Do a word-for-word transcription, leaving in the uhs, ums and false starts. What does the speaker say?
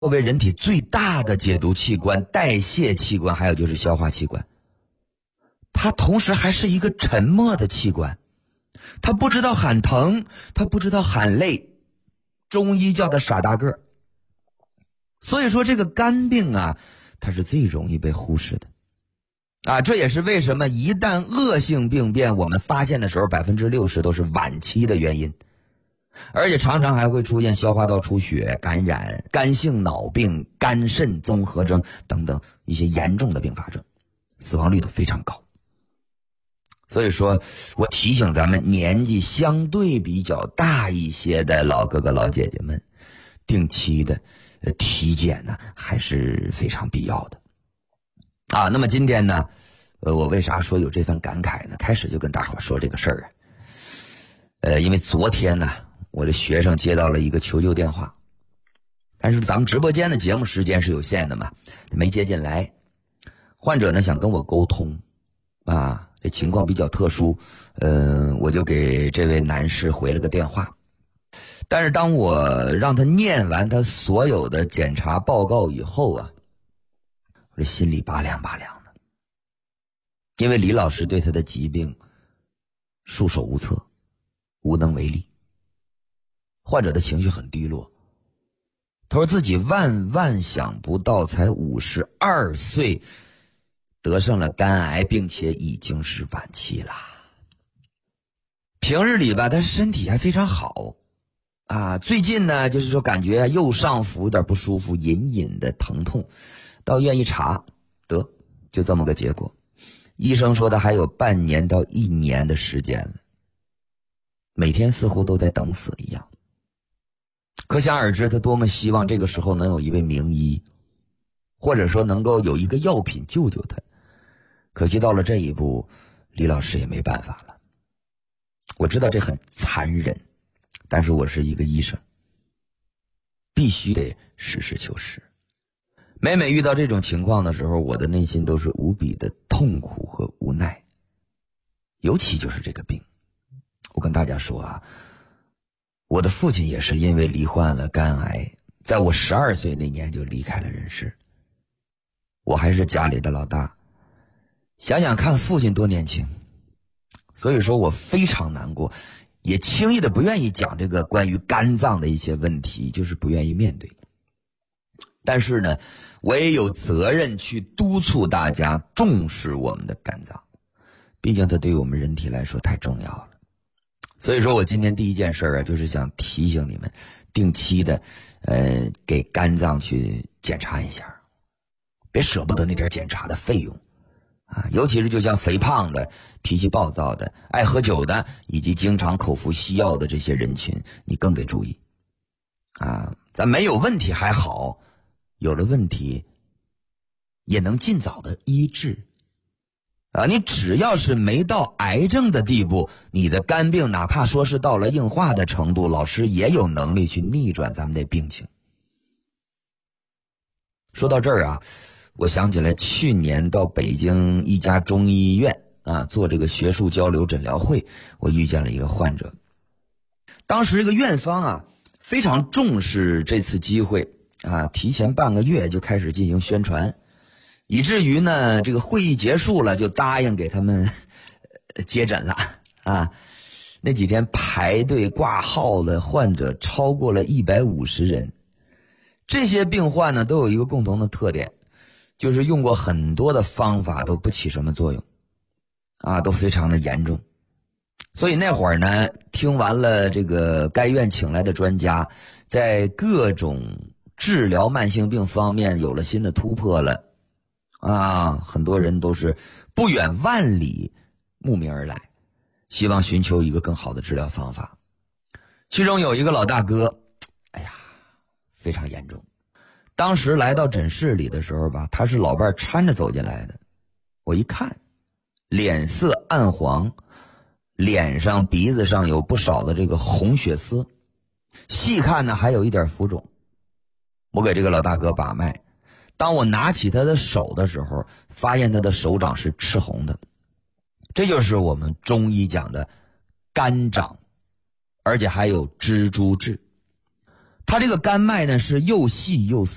作为人体最大的解毒器官、代谢器官，还有就是消化器官，它同时还是一个沉默的器官，它不知道喊疼，它不知道喊累，中医叫它傻大个。所以说这个肝病啊，它是最容易被忽视的啊，这也是为什么一旦恶性病变我们发现的时候 百分之六十 都是晚期的原因，而且常常还会出现消化道出血、感染、肝性脑病、肝肾综合征等等一些严重的并发症，死亡率都非常高。所以说我提醒咱们年纪相对比较大一些的老哥哥老姐姐们，定期的体检呢还是非常必要的啊。那么今天呢，呃，我为啥说有这番感慨呢？开始就跟大伙说这个事儿啊，呃，因为昨天呢，我的学生接到了一个求救电话，但是咱们直播间的节目时间是有限的嘛，没接进来。患者呢想跟我沟通啊，这情况比较特殊，呃，我就给这位男士回了个电话。但是当我让他念完他所有的检查报告以后啊，我这心里拔凉拔凉的，因为李老师对他的疾病束手无策，无能为力。患者的情绪很低落，他说自己万万想不到才五十二岁得上了肝癌，并且已经是晚期了。平日里吧他身体还非常好啊，最近呢就是说感觉右上腹有点不舒服，隐隐的疼痛，到医院一查，得就这么个结果。医生说他还有半年到一年的时间了，每天似乎都在等死一样。可想而知他多么希望这个时候能有一位名医，或者说能够有一个药品救救他。可惜到了这一步，李老师也没办法了。我知道这很残忍，但是我是一个医生，必须得实事求是。每每遇到这种情况的时候，我的内心都是无比的痛苦和无奈。尤其就是这个病，我跟大家说啊，我的父亲也是因为罹患了肝癌，在我十二岁那年就离开了人世。我还是家里的老大，想想看父亲多年轻，所以说我非常难过，也轻易的不愿意讲这个关于肝脏的一些问题，就是不愿意面对。但是呢，我也有责任去督促大家重视我们的肝脏，毕竟它对于我们人体来说太重要了。所以说我今天第一件事啊，就是想提醒你们，定期的，呃，给肝脏去检查一下，别舍不得那点检查的费用，啊，尤其是就像肥胖的、脾气暴躁的、爱喝酒的，以及经常口服西药的这些人群，你更得注意，啊，咱没有问题还好，有了问题，也能尽早的医治。啊，你只要是没到癌症的地步，你的肝病哪怕说是到了硬化的程度，老师也有能力去逆转咱们的病情。说到这儿啊，我想起来去年到北京一家中医院啊做这个学术交流诊疗会，我遇见了一个患者。当时这个院方啊非常重视这次机会啊，提前半个月就开始进行宣传。以至于呢，这个会议结束了，就答应给他们接诊了啊。那几天排队挂号的患者超过了一百五十人。这些病患呢，都有一个共同的特点，就是用过很多的方法都不起什么作用啊，都非常的严重。所以那会儿呢，听完了这个该院请来的专家，在各种治疗慢性病方面有了新的突破了。啊，很多人都是不远万里慕名而来，希望寻求一个更好的治疗方法。其中有一个老大哥，哎呀，非常严重。当时来到诊室里的时候吧，他是老伴搀着走进来的。我一看，脸色暗黄，脸上鼻子上有不少的这个红血丝，细看呢还有一点浮肿。我给这个老大哥把脉，当我拿起他的手的时候，发现他的手掌是赤红的，这就是我们中医讲的肝掌，而且还有蜘蛛痣。他这个肝脉呢是又细又